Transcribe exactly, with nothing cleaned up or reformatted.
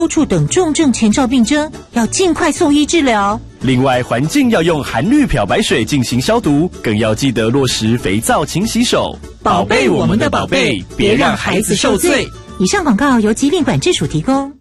触等重症前兆病征，要尽快送医治疗。 另外，环境要用含氯漂白水进行消毒，更要记得落实肥皂勤洗手， 宝贝我们的宝贝，别让孩子受罪。 以上广告由疾病管制署提供。